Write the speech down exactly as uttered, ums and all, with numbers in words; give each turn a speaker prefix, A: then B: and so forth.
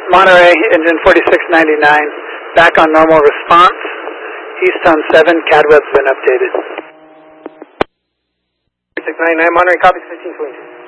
A: Monterey, engine forty-six ninety-nine, back on normal response. East on seven, C A D web's been updated.
B: forty-six ninety-nine, Monterey, copy fifteen twenty-two.